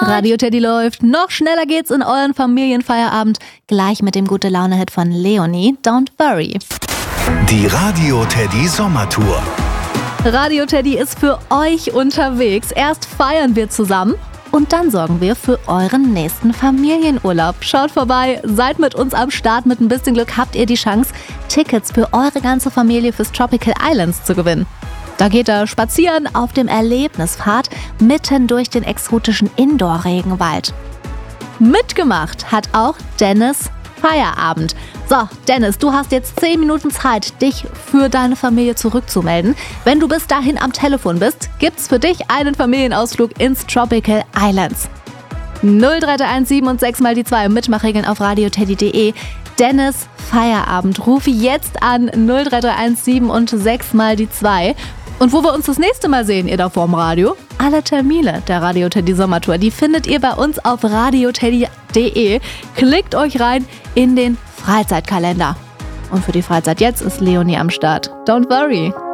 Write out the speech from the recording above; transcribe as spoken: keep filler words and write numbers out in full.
Radio Teddy läuft. Noch schneller geht's in euren Familienfeierabend. Gleich mit dem Gute-Laune-Hit von Leonie, Don't Worry. Die Radio Teddy Sommertour. Radio Teddy ist für euch unterwegs. Erst feiern wir zusammen und dann sorgen wir für euren nächsten Familienurlaub. Schaut vorbei, seid mit uns am Start. Mit ein bisschen Glück habt ihr die Chance, Tickets für eure ganze Familie fürs Tropical Islands zu gewinnen. Da geht er spazieren auf dem Erlebnispfad mitten durch den exotischen Indoor-Regenwald. Mitgemacht hat auch Dennis Feierabend. So, Dennis, du hast jetzt zehn Minuten Zeit, dich für deine Familie zurückzumelden. Wenn du bis dahin am Telefon bist, gibt's für dich einen Familienausflug ins Tropical Islands. null drei drei eins sieben und sechs mal die zwei. Mitmachregeln auf radioteddy punkt de. Dennis Feierabend. Rufe jetzt an null drei drei eins sieben und sechs mal die zwei. Und wo wir uns das nächste Mal sehen, ihr da vorm Radio? Alle Termine der Radio Teddy Sommertour, die findet ihr bei uns auf radioteddy punkt de. Klickt euch rein in den Freizeitkalender. Und für die Freizeit jetzt ist Leonie am Start. Don't worry.